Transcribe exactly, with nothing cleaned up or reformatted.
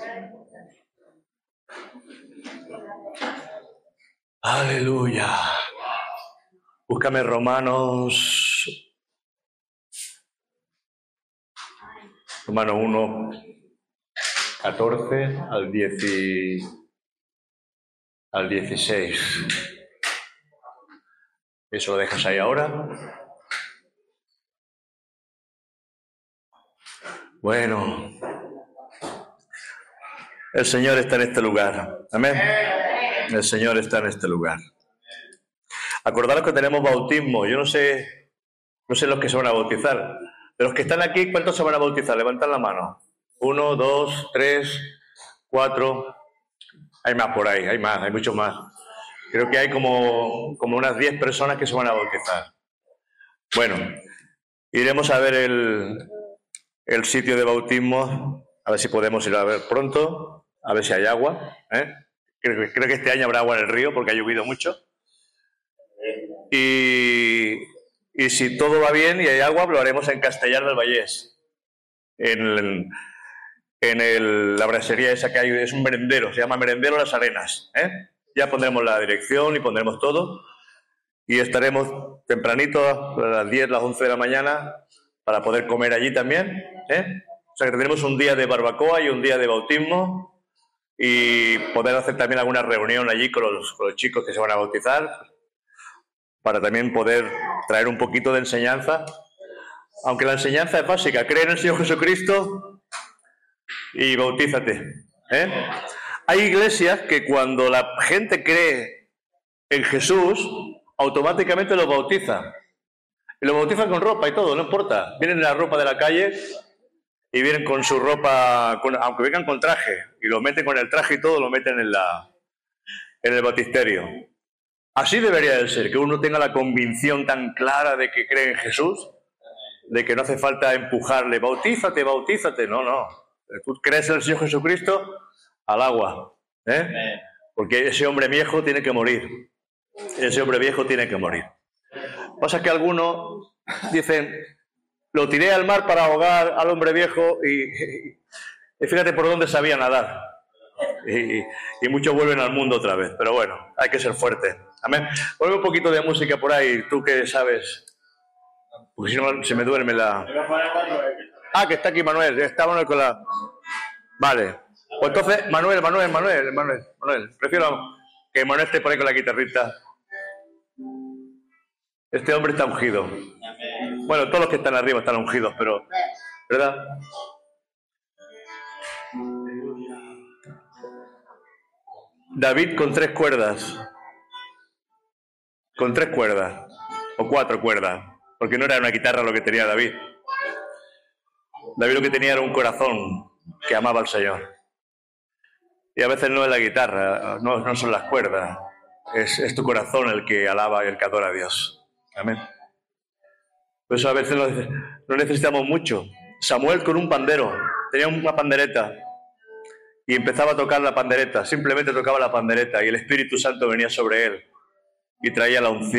Aleluya. Búscame Romanos. Romanos uno, catorce al diez y, al dieciséis. Eso lo dejas ahí ahora. Bueno, el Señor está en este lugar. Amén. El Señor está en este lugar. Acordaros que tenemos bautismo. Yo no sé, no sé los que se van a bautizar. De los que están aquí, ¿cuántos se van a bautizar? Levantad la mano. Uno, dos, tres, cuatro. Hay más por ahí, hay más, hay muchos más. Creo que hay como, como unas diez personas que se van a bautizar. Bueno, iremos a ver el, el sitio de bautismo, a ver si podemos ir a ver pronto, a ver si hay agua. ¿eh? Creo, creo que este año habrá agua en el río porque ha llovido mucho. Y, y si todo va bien y hay agua, lo haremos en Castellar del Vallés, en, en el, la brasería esa que hay, es un merendero, se llama Merendero Las Arenas. ¿eh? Ya pondremos la dirección y pondremos todo. Y estaremos tempranito, a las diez, las once de la mañana, para poder comer allí también. ¿eh? O sea que tendremos un día de barbacoa y un día de bautismo. Y poder hacer también alguna reunión allí con los, con los chicos que se van a bautizar, para también poder traer un poquito de enseñanza. Aunque la enseñanza es básica, cree en el Señor Jesucristo y bautízate. ¿eh? Hay iglesias que cuando la gente cree en Jesús, automáticamente los bautiza. Y los bautizan con ropa y todo, no importa. Vienen en la ropa de la calle y vienen con su ropa, con, aunque vengan con traje, y lo meten con el traje y todo, lo meten en, la, en el baptisterio. Así debería de ser, que uno tenga la convicción tan clara de que cree en Jesús, de que no hace falta empujarle, bautízate, bautízate. No, no. Tú crees en el Señor Jesucristo, al agua. ¿eh? Porque ese hombre viejo tiene que morir. Ese hombre viejo tiene que morir. Pasa que algunos dicen, lo tiré al mar para ahogar al hombre viejo y, y, y fíjate por dónde sabía nadar. Y, y muchos vuelven al mundo otra vez. Pero bueno, hay que ser fuerte. Amén. Ponme un poquito de música por ahí, tú que sabes. Porque si no se me duerme la... Ah, que está aquí Manuel. Está Manuel con la... Vale. Pues entonces, Manuel, Manuel, Manuel, Manuel, Manuel. Prefiero que Manuel esté por ahí con la guitarrita. Este hombre está ungido. Bueno, todos los que están arriba están ungidos, pero... ¿verdad? David con tres cuerdas. Con tres cuerdas. O cuatro cuerdas. Porque no era una guitarra lo que tenía David. David lo que tenía era un corazón que amaba al Señor. Y a veces no es la guitarra, no, no son las cuerdas. Es, es tu corazón el que alaba y el que adora a Dios. Amén. Por eso a veces no, no necesitamos mucho. Samuel con un pandero, tenía una pandereta y empezaba a tocar la pandereta, simplemente tocaba la pandereta y el Espíritu Santo venía sobre él y traía la unción.